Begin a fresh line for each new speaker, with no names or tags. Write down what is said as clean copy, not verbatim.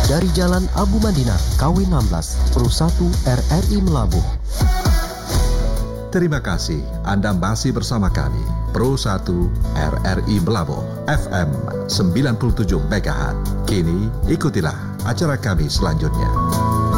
dari Jalan Abu Mandinar, KW 16, Pro 1 RRI Melabuh.
Terima kasih Anda masih bersama kami, Pro 1 RRI Melabuh, FM 97 MHz. Kini ikutilah acara kami selanjutnya.